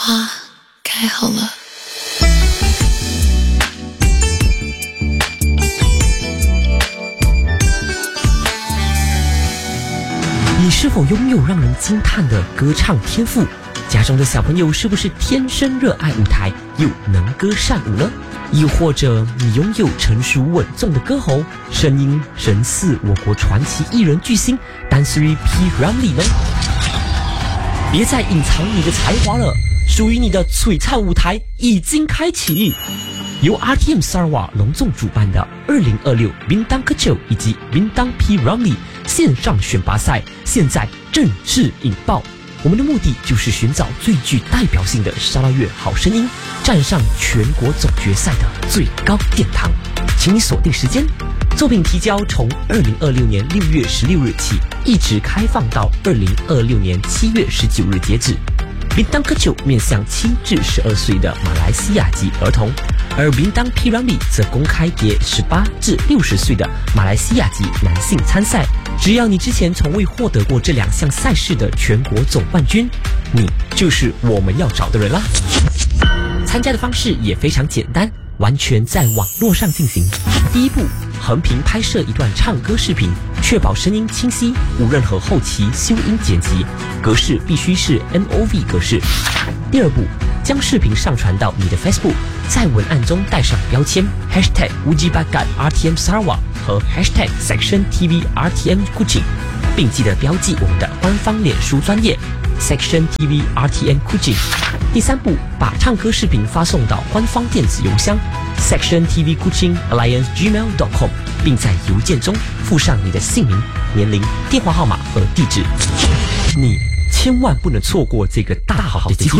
花开好了。 你是否拥有让人惊叹的歌唱天赋？家中的小朋友是不是天生热爱舞台，又能歌善舞呢？又或者你拥有成熟稳重的歌喉，声音神似我国传奇艺人巨星丹斯里 P. Ramlee 呢？别再隐藏你的才华了，属于你的璀璨舞台已经开启。由 RTM Sarawak 隆重主办的2026 Bintang Kecil 以及 Bintang P. Ramlee 线上选拔赛现在正式引爆。我们的目的就是寻找最具代表性的沙拉越好声音，站上全国总决赛的最高殿堂。请你锁定时间，作品提交从2026年6月16日起，一直开放到2026年7月19日截止。Bintang Kecil 面向7至12岁的马来西亚籍儿童，而 Bintang P. Ramlee 则公开给18至60岁的马来西亚籍男性参赛。只要你之前从未获得过这2项赛事的全国总冠军，你就是我们要找的人啦。参加的方式也非常简单，完全在网络上进行。第一步，横屏拍摄一段唱歌视频，确保声音清晰，无任何后期修音剪辑，格式必须是 MOV 格式。第二步，将视频上传到你的 Facebook， 在文案中带上标签 #WujiBakat_RTM Sarawak 和 #SectionTVRTM Kuching， 并记得标记我们的官方脸书专页 SectionTVRTM Kuching。第三步，把唱歌视频发送到官方电子邮箱 sectiontvkuchingalliance@gmail.com， 并在邮件中附上你的姓名、年龄、电话号码和地址。你千万不能错过这个大好的机会。